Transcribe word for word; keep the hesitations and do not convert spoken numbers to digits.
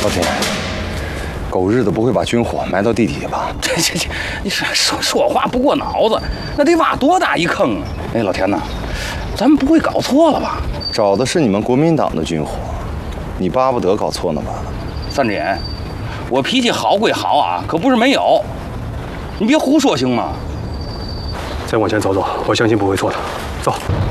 老铁，狗日的不会把军火埋到地底下吧？ 这这这，你说说说话不过脑子，那得挖多大一坑啊！哎，老田呐，咱们不会搞错了吧？ 找的是你们国民党的军火，你巴不得搞错呢吧？ 三只眼，我脾气好归好啊，可不是没有。你别胡说行吗？ 再往前走走，我相信不会错的。走。